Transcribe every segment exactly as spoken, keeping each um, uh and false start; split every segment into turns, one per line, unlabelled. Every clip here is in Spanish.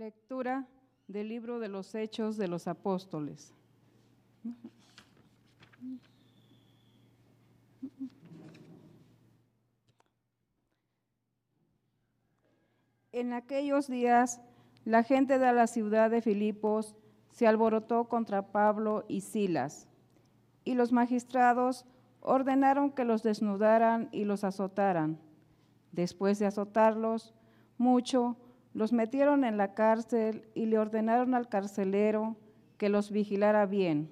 Lectura del libro de los Hechos de los Apóstoles. En aquellos días, la gente de la ciudad de Filipos se alborotó contra Pablo y Silas, y los magistrados ordenaron que los desnudaran y los azotaran. Después de azotarlos mucho, los metieron en la cárcel y le ordenaron al carcelero que los vigilara bien.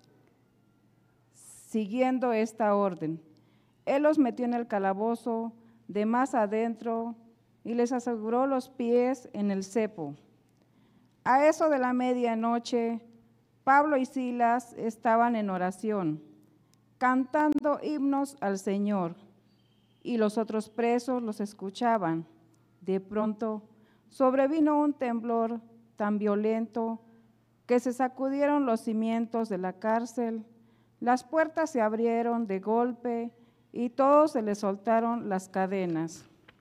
Siguiendo esta orden, él los metió en el calabozo de más adentro y les aseguró los pies en el cepo. A eso de la medianoche, Pablo y Silas estaban en oración, cantando himnos al Señor, y los otros presos los escuchaban. De pronto sobrevino un temblor tan violento que se sacudieron los cimientos de la cárcel, las puertas se abrieron de golpe y todos se les soltaron las cadenas.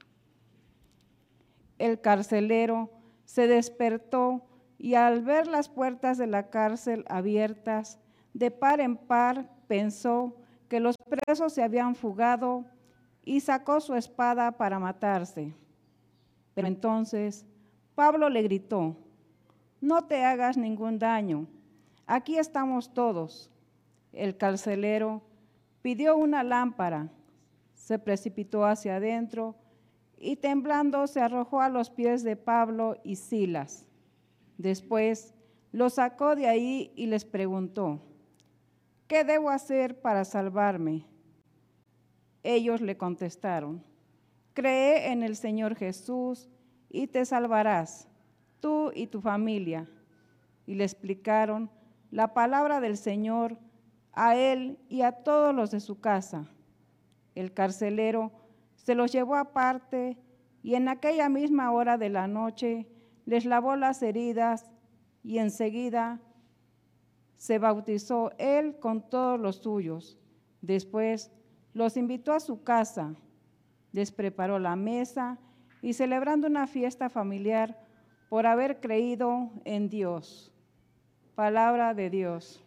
El carcelero se despertó y al ver las puertas de la cárcel abiertas, de par en par pensó que los presos se habían fugado y sacó su espada para matarse. Pero entonces Pablo le gritó: «No te hagas ningún daño, aquí estamos todos». El carcelero pidió una lámpara, se precipitó hacia adentro y temblando se arrojó a los pies de Pablo y Silas. Después los sacó de ahí y les preguntó: «¿Qué debo hacer para salvarme?». Ellos le contestaron: «Cree en el Señor Jesús y te salvarás, tú y tu familia». Y le explicaron la palabra del Señor a él y a todos los de su casa. El carcelero se los llevó aparte y en aquella misma hora de la noche les lavó las heridas y enseguida se bautizó él con todos los suyos. Después los invitó a su casa, les preparó la mesa y celebrando una fiesta familiar por haber creído en Dios. Palabra de Dios.